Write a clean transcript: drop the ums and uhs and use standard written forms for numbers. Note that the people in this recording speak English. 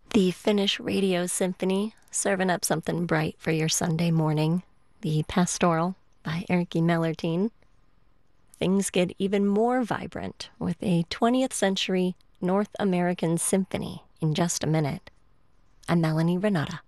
The Finnish Radio Symphony, serving up something bright for your Sunday morning. The Pastoral by Erkki Mellertin. Things get even more vibrant with a 20th century North American symphony in just a minute. I'm Melanie Renata.